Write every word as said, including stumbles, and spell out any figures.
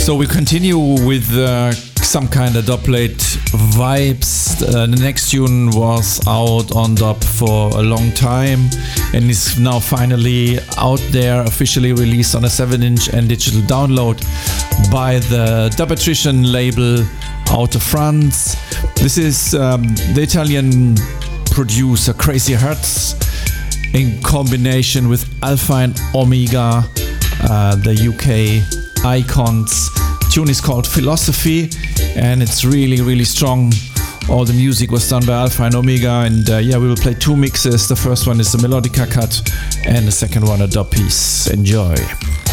So we continue with uh, some kind of dubplate vibes. Uh, the next tune was out on dub for a long time and is now finally out there, officially released on a seven inch and digital download by the Dubatrition label out of France. This is um, the Italian producer Crazy Hertz in combination with Alpha and Omega, uh, the U K icons. Tune is called Philosophy and it's really really strong. All the music was done by Alpha and Omega, and uh, yeah, we will play two mixes. The first one is the melodica cut and the second one a dub piece. Enjoy.